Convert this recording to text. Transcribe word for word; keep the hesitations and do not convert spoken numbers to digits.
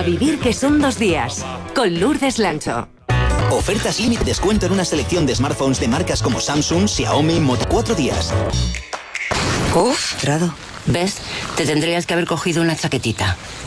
vivir que son dos días. Con Lourdes Lancho. Ofertas límite descuento en una selección de smartphones de marcas como Samsung, Xiaomi, Moto. Cuatro días. Uf, Trado. ¿Ves? Te tendrías que haber cogido una chaquetita.